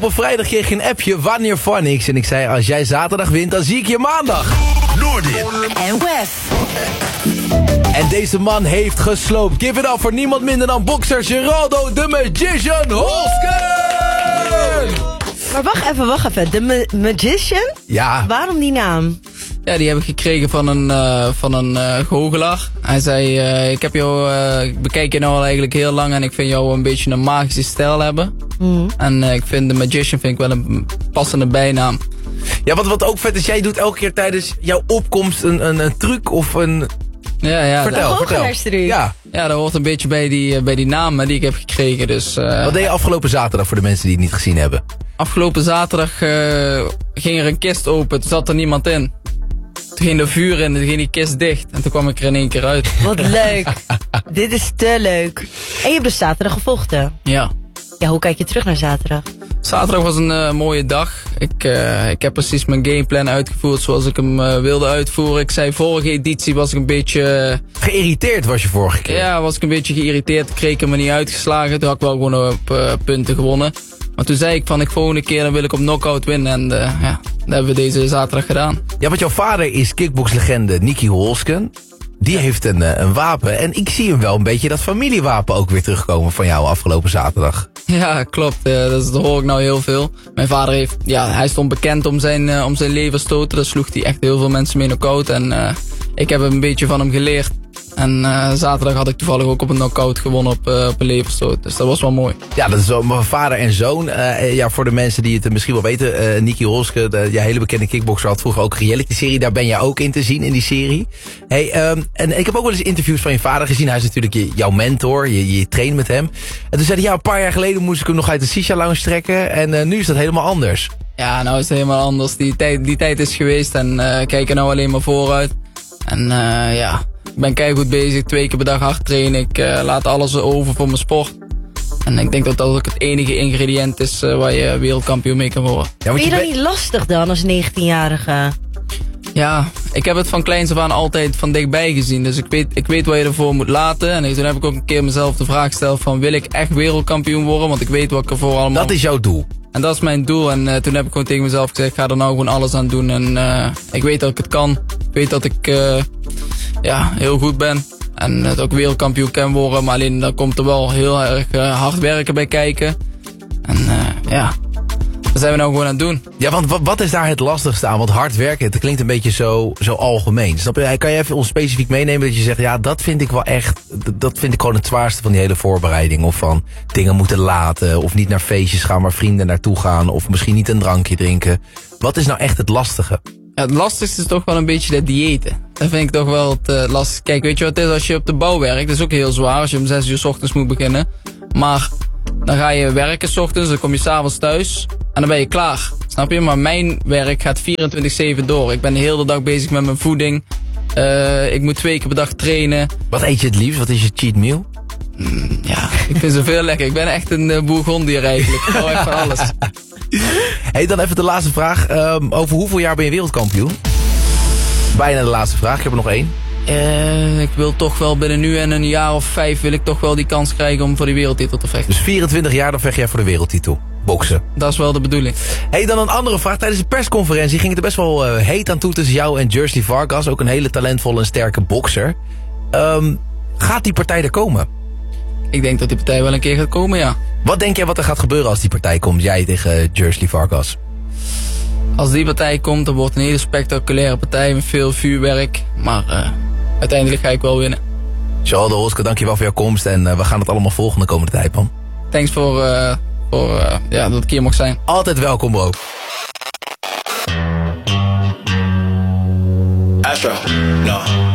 Op vrijdag kreeg je een appje, wanneer van niks. En ik zei, als jij zaterdag wint, dan zie ik je maandag. Noordin. En Wef. En deze man heeft gesloopt. Give it up voor niemand minder dan bokser Geraldo the Magician Holsken. Maar wacht even. The Magician? Ja. Waarom die naam? Ja, die heb ik gekregen van een goochelaar. Hij zei, ik bekijk je nou al eigenlijk heel lang en ik vind jou een beetje een magische stijl hebben. En ik vind The Magician wel een passende bijnaam. Ja, wat ook vet is, jij doet elke keer tijdens jouw opkomst een truc of een... Ja. Vertel. Ja, dat hoort een beetje bij die naam die ik heb gekregen. Dus, wat deed je afgelopen zaterdag voor de mensen die het niet gezien hebben? Afgelopen zaterdag ging er een kist open, toen zat er niemand in. Toen ging er vuur in, toen ging die kist dicht. En toen kwam ik er in één keer uit. Wat leuk. Dit is te leuk. En je hebt dus zaterdag gevochten. Ja. Ja, hoe kijk je terug naar zaterdag? Zaterdag was een mooie dag. Ik heb precies mijn gameplan uitgevoerd zoals ik hem wilde uitvoeren. Ik zei, vorige editie was ik een beetje... Geïrriteerd was je vorige keer. Ja, was ik een beetje geïrriteerd. Ik kreeg hem niet uitgeslagen. Toen had ik wel gewoon op punten gewonnen. Maar toen zei ik van, volgende keer dan wil ik op knockout winnen. En dat hebben we deze zaterdag gedaan. Ja, want jouw vader is kickboxlegende Nicky Holsken. Die heeft een wapen. En ik zie hem wel een beetje dat familiewapen ook weer terugkomen van jou afgelopen zaterdag. Ja, klopt. Dat hoor ik nou heel veel. Mijn vader hij stond bekend om zijn leverstoten. Daar sloeg hij echt heel veel mensen mee knock-out. En ik heb een beetje van hem geleerd. En zaterdag had ik toevallig ook op een knockout gewonnen op een leverstoot. Dus dat was wel mooi. Ja, dat is wel mijn vader en zoon. Voor de mensen die het misschien wel weten. Nicky Holsken, je hele bekende kickboxer, had vroeger ook een reality-serie. Daar ben jij ook in te zien in die serie. Hey, en ik heb ook wel eens interviews van je vader gezien. Hij is natuurlijk jouw mentor. Je traint met hem. En toen zei hij, een paar jaar geleden moest ik hem nog uit de Shisha Lounge trekken. En nu is dat helemaal anders. Ja, nou is het helemaal anders. Die tijd is geweest en kijk er nou alleen maar vooruit. En ik ben keihard bezig, 2 keer per dag hard trainen. Ik laat alles over voor mijn sport. En ik denk dat dat ook het enige ingrediënt is waar je wereldkampioen mee kan worden. Ja, vind je dat niet lastig dan als 19-jarige? Ja, ik heb het van kleins af aan altijd van dichtbij gezien. Dus ik weet wat je ervoor moet laten. En toen heb ik ook een keer mezelf de vraag gesteld van, wil ik echt wereldkampioen worden? Want ik weet wat ik ervoor allemaal... Dat is jouw doel? En dat is mijn doel. En toen heb ik gewoon tegen mezelf gezegd, ik ga er nou gewoon alles aan doen. En ik weet dat ik het kan. Ik weet dat ik heel goed ben. En dat ik wereldkampioen kan worden. Maar alleen dan komt er wel heel erg hard werken bij kijken. En dat zijn we nou gewoon aan het doen. Ja, want wat is daar het lastigste aan? Want hard werken, het klinkt een beetje zo algemeen. Snap je? Kan je even ons specifiek meenemen dat je zegt, ja, dat vind ik wel echt, dat vind ik gewoon het zwaarste van die hele voorbereiding. Of van dingen moeten laten, of niet naar feestjes gaan, maar vrienden naartoe gaan. Of misschien niet een drankje drinken. Wat is nou echt het lastige? Ja, het lastigste is toch wel een beetje de diëten. Dat vind ik toch wel het lastigste. Kijk, weet je wat het is als je op de bouw werkt? Dat is ook heel zwaar als je om 6 uur 's ochtends moet beginnen. Maar dan ga je werken 's ochtends, dan kom je 's avonds thuis en dan ben je klaar. Snap je? Maar mijn werk gaat 24/7 door. Ik ben de hele dag bezig met mijn voeding. Ik moet 2 keer per dag trainen. Wat eet je het liefst? Wat is je cheat meal? Ja, ik vind ze veel lekker. Ik ben echt een bourgondier eigenlijk. Ik hou echt van alles. Hey, dan even de laatste vraag. Over hoeveel jaar ben je wereldkampioen? Bijna de laatste vraag. Ik heb er nog 1. Ik wil toch wel binnen nu en een jaar of 5 wil ik toch wel die kans krijgen om voor die wereldtitel te vechten. Dus 24 jaar, dan vecht jij voor de wereldtitel. Boksen. Dat is wel de bedoeling. Hey, dan een andere vraag. Tijdens de persconferentie ging het er best wel heet aan toe tussen jou en Jersey Vargas. Ook een hele talentvolle en sterke bokser. Gaat die partij er komen? Ik denk dat die partij wel een keer gaat komen, ja. Wat denk jij wat er gaat gebeuren als die partij komt? Jij tegen Jersey Vargas? Als die partij komt, dan wordt een hele spectaculaire partij met veel vuurwerk. Maar uiteindelijk ga ik wel winnen. Geraldo Holsken, dankjewel voor jouw komst. En we gaan het allemaal volgen de komende tijd, man. Thanks voor dat ik hier mocht zijn. Altijd welkom, bro. Astro, no.